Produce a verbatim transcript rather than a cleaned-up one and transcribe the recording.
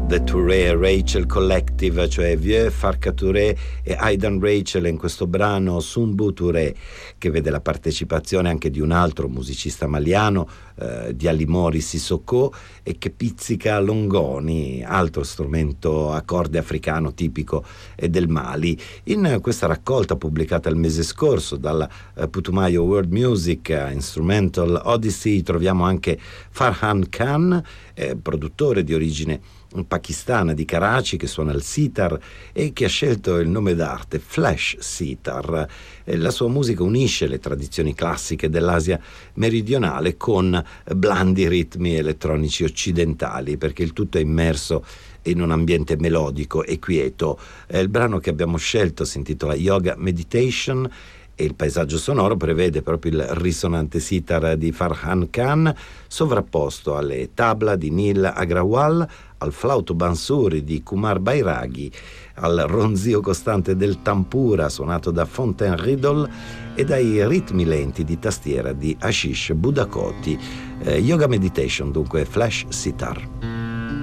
The Touré Rachel Collective, cioè Vieux Farka Touré e Aidan Rachel in questo brano Sumbu Touré, che vede la partecipazione anche di un altro musicista maliano, eh, di Alimori Sissoko, e che pizzica longoni, altro strumento a corde africano tipico eh, del Mali. In questa raccolta pubblicata il mese scorso dalla eh, Putumayo World Music eh, Instrumental Odyssey troviamo anche Farhan Khan, eh, produttore di origine pakistana di Karachi, che suona il sitar e che ha scelto il nome d'arte Flash Sitar. La sua musica unisce le tradizioni classiche dell'Asia meridionale con blandi ritmi elettronici occidentali, perché il tutto è immerso in un ambiente melodico e quieto. Il brano che abbiamo scelto si intitola Yoga Meditation e il paesaggio sonoro prevede proprio il risonante sitar di Farhan Khan sovrapposto alle tabla di Neil Agrawal, al flauto bansuri di Kumar Bairaghi, al ronzio costante del tampura suonato da Fontaine Riddle e dai ritmi lenti di tastiera di Ashish Budakoti. Eh, Yoga Meditation, dunque Flash Sitar.